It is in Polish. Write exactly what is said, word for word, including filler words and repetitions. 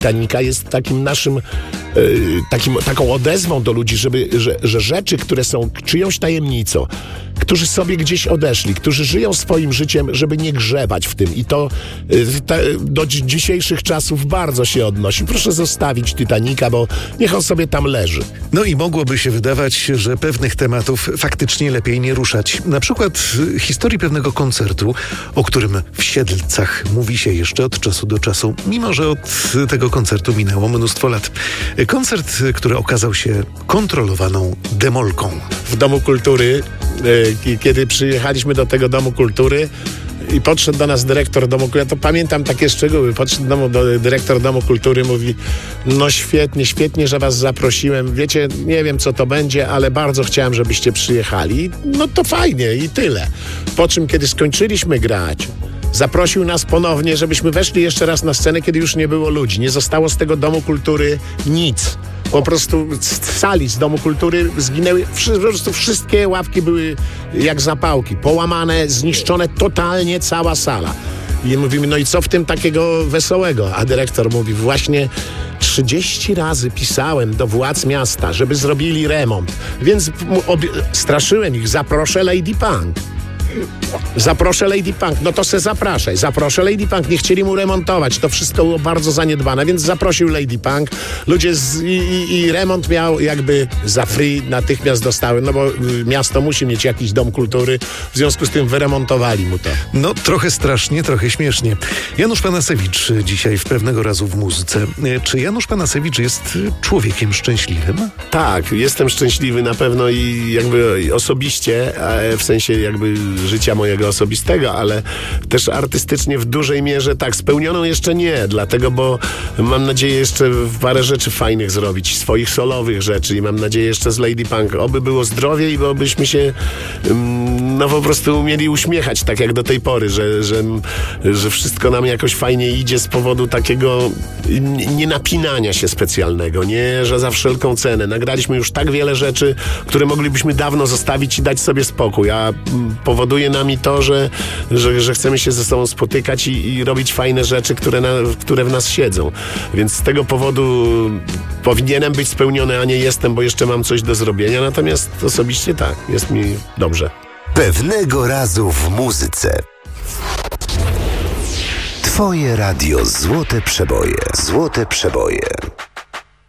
Titanica jest takim naszym, e, takim, taką odezwą do ludzi, żeby, że, że rzeczy, które są czyjąś tajemnicą, którzy sobie gdzieś odeszli, którzy żyją swoim życiem, żeby nie grzebać w tym. I to e, ta, do dzi- dzisiejszych czasów bardzo się odnosi. Proszę zostawić Titanica, bo niech on sobie tam leży. No i mogłoby się wydawać, że pewnych tematów faktycznie lepiej nie ruszać. Na przykład y, historii pewnego koncertu, o którym w Siedlcach mówi się jeszcze od czasu do czasu, mimo że od y, tego koncertu minęło mnóstwo lat. Y, Koncert, y, który okazał się kontrolowaną demolką. W Domu Kultury, e, kiedy przyjechaliśmy do tego Domu Kultury i podszedł do nas dyrektor Domu Kultury, ja to pamiętam takie szczegóły, podszedł do, do, dyrektor Domu Kultury, mówi, no świetnie, świetnie, że was zaprosiłem, wiecie, nie wiem co to będzie, ale bardzo chciałem, żebyście przyjechali, no to fajnie i tyle. Po czym, kiedy skończyliśmy grać, zaprosił nas ponownie, żebyśmy weszli jeszcze raz na scenę, kiedy już nie było ludzi. Nie zostało z tego Domu Kultury nic. Po prostu z sali, z Domu Kultury zginęły, wszy- po prostu wszystkie ławki były jak zapałki. Połamane, zniszczone totalnie cała sala. I mówimy, no i co w tym takiego wesołego? A dyrektor mówi, właśnie trzydzieści razy pisałem do władz miasta, żeby zrobili remont. Więc mu obie- straszyłem ich, zaproszę Lady Punk. Zaproszę Lady Punk, no to se zapraszaj. Zaproszę Lady Punk, nie chcieli mu remontować. To wszystko było bardzo zaniedbane, więc zaprosił Lady Punk. Ludzie z, i, i, i remont miał jakby za free, natychmiast dostały, no bo y, miasto musi mieć jakiś dom kultury, w związku z tym wyremontowali mu to. No, trochę strasznie, trochę śmiesznie. Janusz Panasewicz dzisiaj w Pewnego razu w muzyce. Czy Janusz Panasewicz jest człowiekiem szczęśliwym? Tak, jestem szczęśliwy na pewno i jakby osobiście, e, w sensie jakby życia mojego osobistego, ale też artystycznie w dużej mierze tak, spełnioną jeszcze nie, dlatego, bo mam nadzieję jeszcze parę rzeczy fajnych zrobić, swoich solowych rzeczy i mam nadzieję jeszcze z Lady Punk. Oby było zdrowie i obyśmy się mm, no po prostu umieli uśmiechać tak jak do tej pory, że, że, że wszystko nam jakoś fajnie idzie z powodu takiego nienapinania się specjalnego, nie, że za wszelką cenę. Nagraliśmy już tak wiele rzeczy, które moglibyśmy dawno zostawić i dać sobie spokój, a mm, powoduje nami to, że, że, że chcemy się ze sobą spotykać i, i robić fajne rzeczy, które, na, które w nas siedzą. Więc z tego powodu powinienem być spełniony, a nie jestem, bo jeszcze mam coś do zrobienia. Natomiast osobiście tak, jest mi dobrze. Pewnego razu w muzyce. Twoje radio Złote Przeboje. Złote Przeboje.